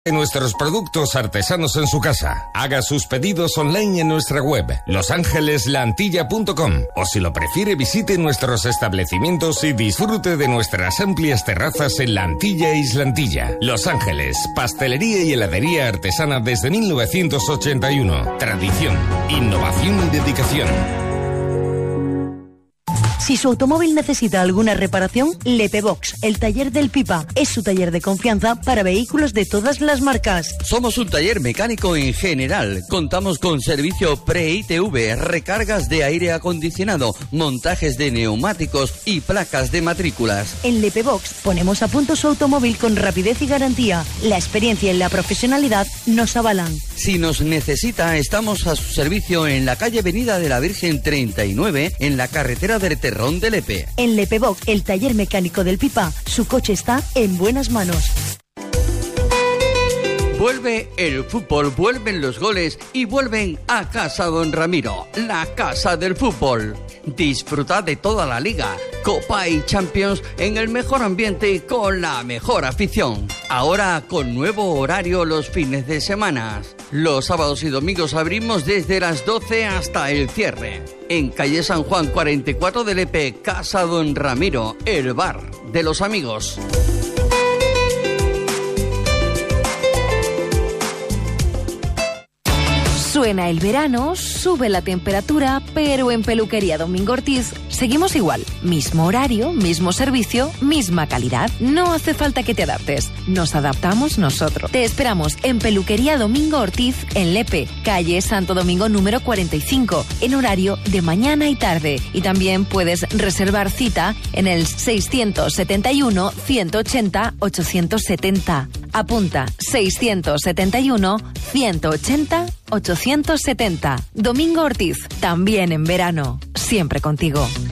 Nuestros productos artesanos en su casa. Haga sus pedidos online en nuestra web losangeles.laantilla.com o si lo prefiere visite nuestros establecimientos y disfrute de nuestras amplias terrazas en La Antilla e Islantilla. Los Ángeles, pastelería y heladería artesana desde 1981. Tradición, innovación y dedicación. Si su automóvil necesita alguna reparación, Lepebox, el taller del Pipa, es su taller de confianza para vehículos de todas las marcas. Somos un taller mecánico en general. Contamos con servicio pre-ITV, recargas de aire acondicionado, montajes de neumáticos y placas de matrículas. En Lepebox ponemos a punto su automóvil con rapidez y garantía. La experiencia y la profesionalidad nos avalan. Si nos necesita, estamos a su servicio en la calle Avenida de la Virgen 39, en la carretera del Terrón de Lepe. En Lepebox, el taller mecánico del Pipa, su coche está en buenas manos. Vuelve el fútbol, vuelven los goles y vuelven a Casa Don Ramiro, la casa del fútbol. Disfrutad de toda la liga, Copa y Champions en el mejor ambiente y con la mejor afición. Ahora con nuevo horario los fines de semana. Los sábados y domingos abrimos desde las 12 hasta el cierre. En calle San Juan 44 de Lepe, Casa Don Ramiro, el bar de los amigos. Suena el verano, sube la temperatura, pero en Peluquería Domingo Ortiz seguimos igual. Mismo horario, mismo servicio, misma calidad. No hace falta que te adaptes. Nos adaptamos nosotros. Te esperamos en Peluquería Domingo Ortiz, en Lepe, calle Santo Domingo número 45, en horario de mañana y tarde. Y también puedes reservar cita en el 671 180 870. Apunta 671 180 870. Domingo Ortiz, también en verano, siempre contigo.